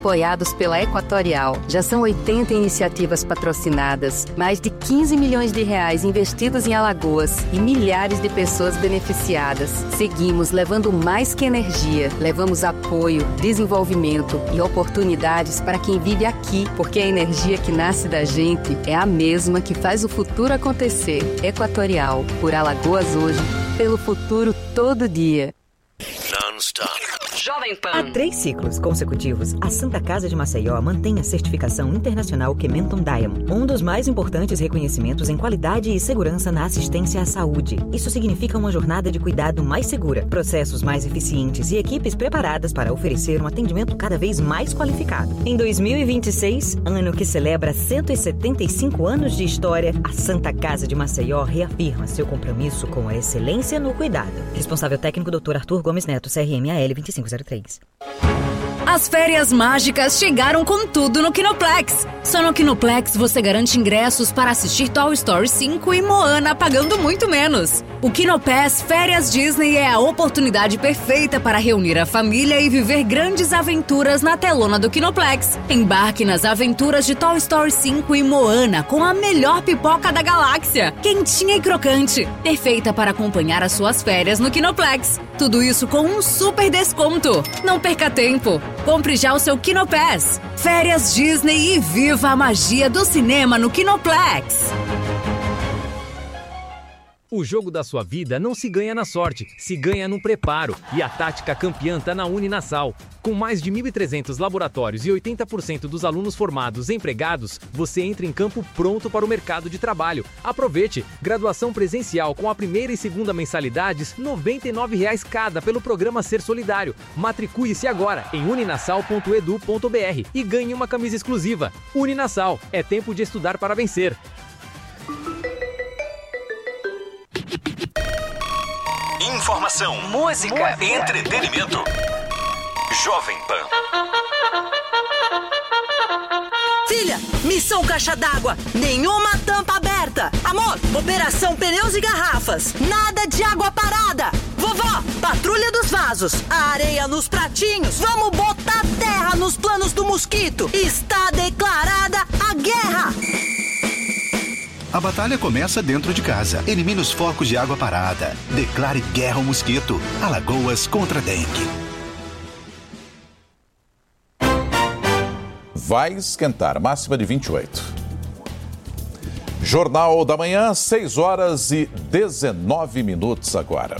apoiados pela Equatorial. Já são 80 iniciativas patrocinadas, mais de 15 milhões de reais investidos em Alagoas e milhares de pessoas beneficiadas. Seguimos levando mais que energia, levamos apoio, desenvolvimento e oportunidades para quem vive aqui, porque a energia que nasce da gente é a mesma que faz o futuro acontecer. Equatorial, por Alagoas hoje, pelo futuro todo dia. Non-stop. Jovem Pan. Há 3 ciclos consecutivos, a Santa Casa de Maceió mantém a certificação internacional Kementon Diamond, um dos mais importantes reconhecimentos em qualidade e segurança na assistência à saúde. Isso significa uma jornada de cuidado mais segura, processos mais eficientes e equipes preparadas para oferecer um atendimento cada vez mais qualificado. Em 2026, ano que celebra 175 anos de história, a Santa Casa de Maceió reafirma seu compromisso com a excelência no cuidado. Responsável técnico Dr. Arthur Gomes Neto, CRMAL 2503. As férias mágicas chegaram com tudo no Kinoplex. Só no Kinoplex você garante ingressos para assistir Toy Story 5 e Moana pagando muito menos. O Kinopass Férias Disney é a oportunidade perfeita para reunir a família e viver grandes aventuras na telona do Kinoplex. Embarque nas aventuras de Toy Story 5 e Moana com a melhor pipoca da galáxia, quentinha e crocante, perfeita para acompanhar as suas férias no Kinoplex. Tudo isso com um super desconto. Não perca tempo. Compre já o seu Kinopass. Férias Disney e viva a magia do cinema no Kinoplex. O jogo da sua vida não se ganha na sorte, se ganha no preparo. E a tática campeã tá na Uninasal. Com mais de 1.300 laboratórios e 80% dos alunos formados empregados, você entra em campo pronto para o mercado de trabalho. Aproveite! Graduação presencial com a primeira e segunda mensalidades, R$ 99,00 cada pelo programa Ser Solidário. Matricule-se agora em uninasal.edu.br e ganhe uma camisa exclusiva. Uninasal, é tempo de estudar para vencer. Informação, música, entretenimento. Jovem Pan. Filha, missão caixa d'água, nenhuma tampa aberta. Amor, operação pneus e garrafas, nada de água parada. Vovó, patrulha dos vasos, areia nos pratinhos, vamos botar terra nos planos do mosquito. Está declarada a guerra. A batalha começa dentro de casa. Elimine os focos de água parada. Declare guerra ao mosquito. Alagoas contra a dengue. Vai esquentar, máxima de 28. Jornal da Manhã, 6h19 agora.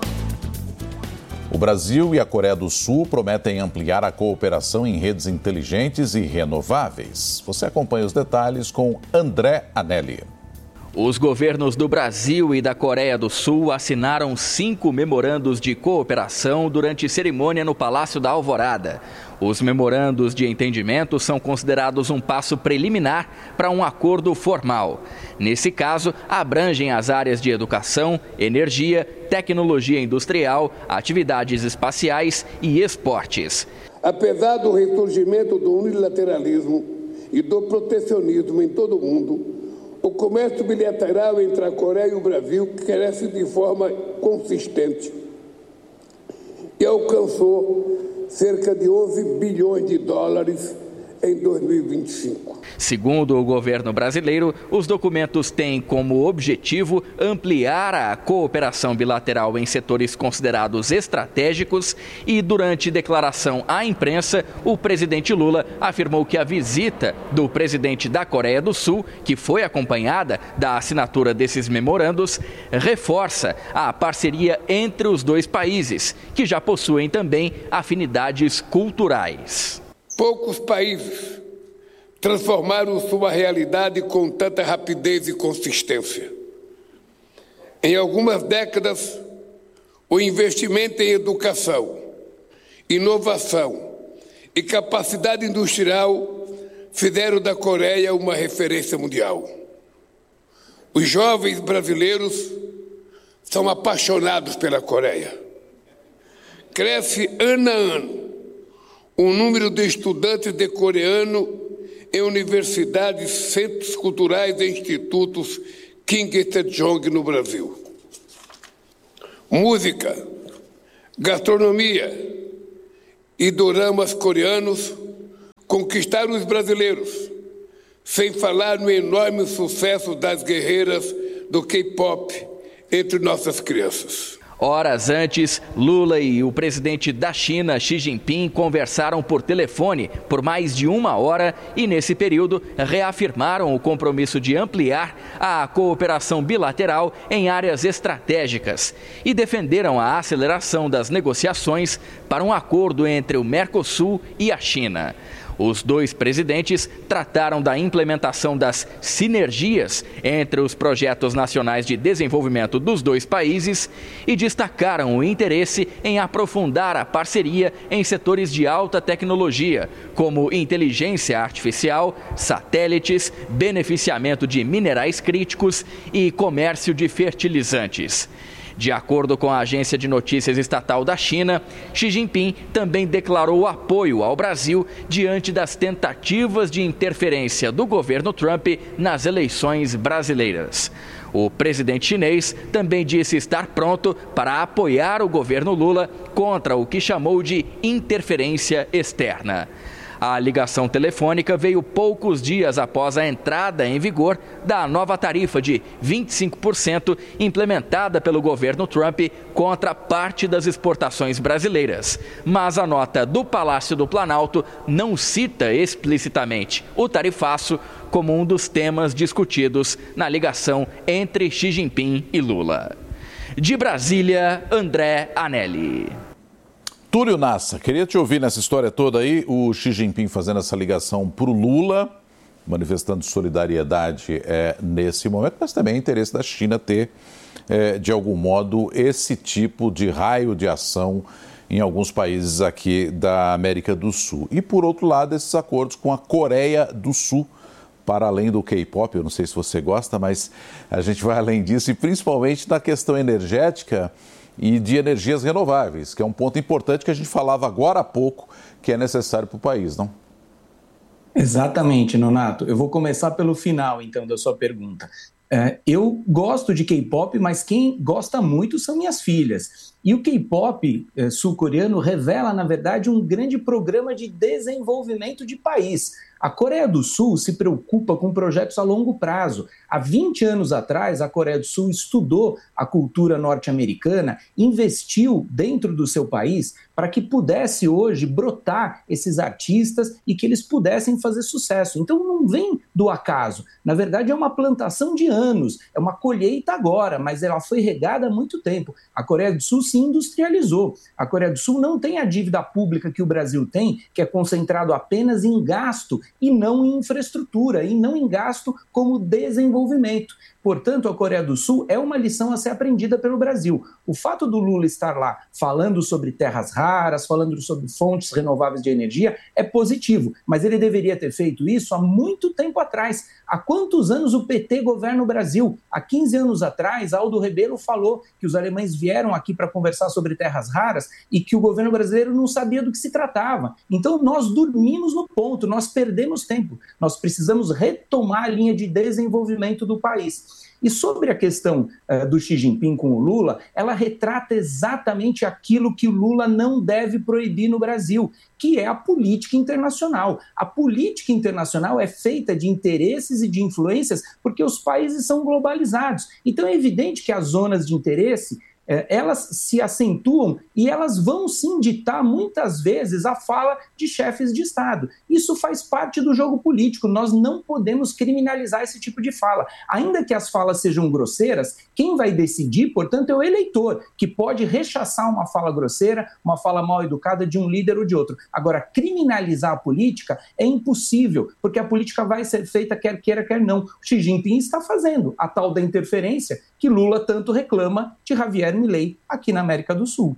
O Brasil e a Coreia do Sul prometem ampliar a cooperação em redes inteligentes e renováveis. Você acompanha os detalhes com André Anelli. Os governos do Brasil e da Coreia do Sul assinaram 5 memorandos de cooperação durante cerimônia no Palácio da Alvorada. Os memorandos de entendimento são considerados um passo preliminar para um acordo formal. Nesse caso, abrangem as áreas de educação, energia, tecnologia industrial, atividades espaciais e esportes. Apesar do ressurgimento do unilateralismo e do protecionismo em todo o mundo, o comércio bilateral entre a Coreia e o Brasil cresce de forma consistente e alcançou cerca de 11 bilhões de dólares em 2025. Segundo o governo brasileiro, os documentos têm como objetivo ampliar a cooperação bilateral em setores considerados estratégicos e, durante declaração à imprensa, o presidente Lula afirmou que a visita do presidente da Coreia do Sul, que foi acompanhada da assinatura desses memorandos, reforça a parceria entre os dois países, que já possuem também afinidades culturais. Poucos países transformaram sua realidade com tanta rapidez e consistência. Em algumas décadas, o investimento em educação, inovação e capacidade industrial fizeram da Coreia uma referência mundial. Os jovens brasileiros são apaixonados pela Coreia. Cresce ano a ano o número de estudantes de coreano em universidades, centros culturais e institutos Kim Il-sung no Brasil. Música, gastronomia e doramas coreanos conquistaram os brasileiros, sem falar no enorme sucesso das guerreiras do K-pop entre nossas crianças. Horas antes, Lula e o presidente da China, Xi Jinping, conversaram por telefone por mais de 1 hora e, nesse período, reafirmaram o compromisso de ampliar a cooperação bilateral em áreas estratégicas e defenderam a aceleração das negociações para um acordo entre o Mercosul e a China. Os dois presidentes trataram da implementação das sinergias entre os projetos nacionais de desenvolvimento dos dois países e destacaram o interesse em aprofundar a parceria em setores de alta tecnologia, como inteligência artificial, satélites, beneficiamento de minerais críticos e comércio de fertilizantes. De acordo com a agência de notícias estatal da China, Xi Jinping também declarou apoio ao Brasil diante das tentativas de interferência do governo Trump nas eleições brasileiras. O presidente chinês também disse estar pronto para apoiar o governo Lula contra o que chamou de interferência externa. A ligação telefônica veio poucos dias após a entrada em vigor da nova tarifa de 25% implementada pelo governo Trump contra parte das exportações brasileiras. Mas a nota do Palácio do Planalto não cita explicitamente o tarifaço como um dos temas discutidos na ligação entre Xi Jinping e Lula. De Brasília, André Anelli. Túlio Nassa, queria te ouvir nessa história toda aí, o Xi Jinping fazendo essa ligação para o Lula, manifestando solidariedade nesse momento, mas também é interesse da China ter, de algum modo, esse tipo de raio de ação em alguns países aqui da América do Sul. E, por outro lado, esses acordos com a Coreia do Sul, para além do K-pop, eu não sei se você gosta, mas a gente vai além disso, e principalmente na questão energética e de energias renováveis, que é um ponto importante que a gente falava agora há pouco, que é necessário para o país, não? Exatamente, Nonato. Eu vou começar pelo final, então, da sua pergunta. Eu gosto de K-pop, mas quem gosta muito são minhas filhas. E o K-pop sul-coreano revela, na verdade, um grande programa de desenvolvimento de país. A Coreia do Sul se preocupa com projetos a longo prazo. Há 20 anos atrás, a Coreia do Sul estudou a cultura norte-americana, investiu dentro do seu país para que pudesse hoje brotar esses artistas e que eles pudessem fazer sucesso. Então não vem do acaso. Na verdade, é uma plantação de anos, é uma colheita agora, mas ela foi regada há muito tempo. A Coreia do Sul se industrializou. A Coreia do Sul não tem a dívida pública que o Brasil tem, que é concentrado apenas em gasto e não em infraestrutura, e não em gasto como desenvolvimento. Portanto, a Coreia do Sul é uma lição a ser aprendida pelo Brasil. O fato do Lula estar lá falando sobre terras raras, falando sobre fontes renováveis de energia, é positivo, mas ele deveria ter feito isso há muito tempo atrás. Há quantos anos o PT governa o Brasil? Há 15 anos atrás, Aldo Rebelo falou que os alemães vieram aqui para conversar sobre terras raras e que o governo brasileiro não sabia do que se tratava. Então, nós dormimos no ponto, nós perdemos tempo. Nós precisamos retomar a linha de desenvolvimento do país. E sobre a questão do Xi Jinping com o Lula, ela retrata exatamente aquilo que o Lula não deve proibir no Brasil, que é a política internacional. A política internacional é feita de interesses e de influências porque os países são globalizados. Então é evidente que as zonas de interesse elas se acentuam e elas vão sim ditar muitas vezes a fala de chefes de Estado. Isso faz parte do jogo político, nós não podemos criminalizar esse tipo de fala. Ainda que as falas sejam grosseiras, quem vai decidir, portanto, é o eleitor, que pode rechaçar uma fala grosseira, uma fala mal educada de um líder ou de outro. Agora, criminalizar a política é impossível, porque a política vai ser feita quer queira, quer não. O Xi Jinping está fazendo a tal da interferência que Lula tanto reclama de Javier Milei aqui na América do Sul.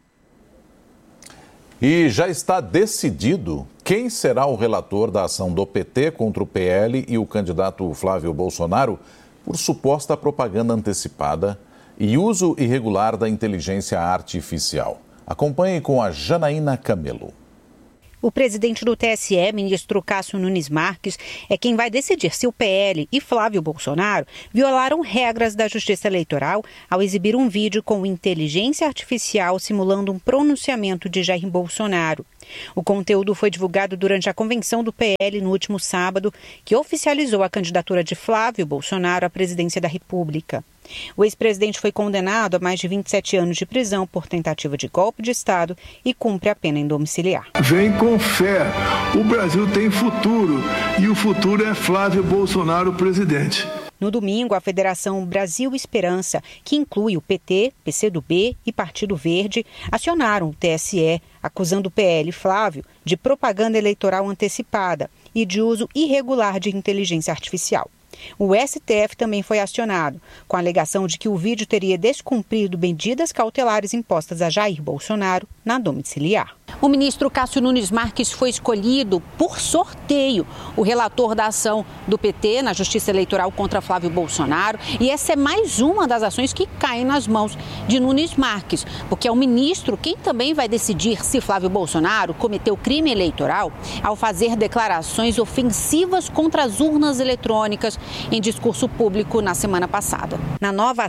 E já está decidido quem será o relator da ação do PT contra o PL e o candidato Flávio Bolsonaro por suposta propaganda antecipada e uso irregular da inteligência artificial. Acompanhe com a Janaína Camelo. O presidente do TSE, ministro Cássio Nunes Marques, é quem vai decidir se o PL e Flávio Bolsonaro violaram regras da Justiça Eleitoral ao exibir um vídeo com inteligência artificial simulando um pronunciamento de Jair Bolsonaro. O conteúdo foi divulgado durante a convenção do PL no último sábado, que oficializou a candidatura de Flávio Bolsonaro à presidência da República. O ex-presidente foi condenado a mais de 27 anos de prisão por tentativa de golpe de Estado e cumpre a pena em domiciliar. Vem com fé. O Brasil tem futuro e o futuro é Flávio Bolsonaro, presidente. No domingo, a Federação Brasil Esperança, que inclui o PT, PCdoB e Partido Verde, acionaram o TSE, acusando o PL Flávio de propaganda eleitoral antecipada e de uso irregular de inteligência artificial. O STF também foi acionado, com a alegação de que o vídeo teria descumprido medidas cautelares impostas a Jair Bolsonaro na domiciliar. O ministro Cássio Nunes Marques foi escolhido por sorteio, o relator da ação do PT na Justiça Eleitoral contra Flávio Bolsonaro. E essa é mais uma das ações que caem nas mãos de Nunes Marques, porque é o ministro quem também vai decidir se Flávio Bolsonaro cometeu crime eleitoral ao fazer declarações ofensivas contra as urnas eletrônicas em discurso público na semana passada. Na nova